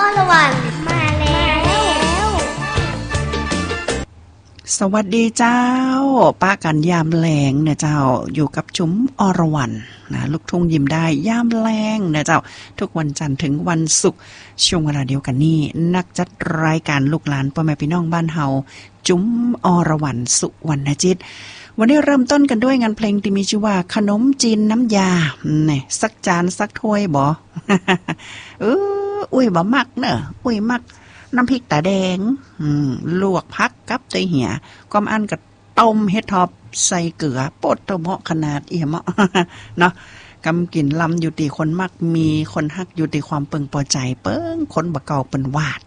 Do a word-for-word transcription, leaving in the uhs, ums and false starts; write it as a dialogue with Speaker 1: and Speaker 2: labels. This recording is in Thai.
Speaker 1: ละวันมาแล้ว
Speaker 2: สวัสดีเจ้าป้ากันยามแลงเนี่ยเจ้าอยู่กับจุ๋มอรวรรณนะลูกทุ่งยิ้มได้ยามแลงเนี่ยเจ้าทุกวันจันทร์ถึงวันศุกร์ช่วงเวลาเดียวกันนี่นักจัดรายการลูกหลานพ่อแม่พี่น้องบ้านเฮาจุ๋มอรวรรณสุวรรณจิตวันนี้เริ่มต้นกันด้วยงานเพลงที่มีชื่อว่าขนมจีนน้ำยาเนี่ยสักจานสักถ้วยบ่ เอออุ้ยบ่มักเนอะอุ้ยมักน้ำพริกตาแดงอืมลวกผักกับไตเหี่ยก้อมอันกับต้มเฮ็ดทอบใส่เกลือปดตะเหมาะขนาดเอี่ยมะ เนาะกำกินลำอยู่ตีคนมักมีคนฮักอยู่ตีความเปิงพอใจเปิ้งคนบ่เก่าเปิ้นวาด